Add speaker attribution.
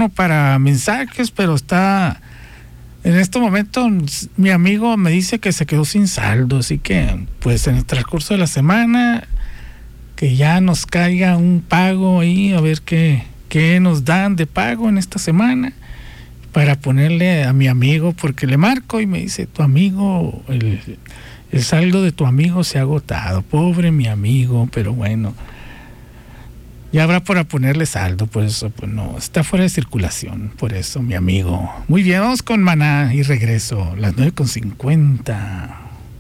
Speaker 1: teléfono para mensajes, pero está... En este momento mi amigo me dice que se quedó sin saldo, así que pues en el transcurso de la semana que ya nos caiga un pago ahí, a ver qué nos dan de pago en esta semana para ponerle a mi amigo, porque le marco y me dice, tu amigo, el saldo de tu amigo se ha agotado, pobre mi amigo, pero bueno, ya habrá para ponerle saldo, por eso, pues no, está fuera de circulación, por eso mi amigo. Muy bien, vamos con Maná y regreso, las 9:50.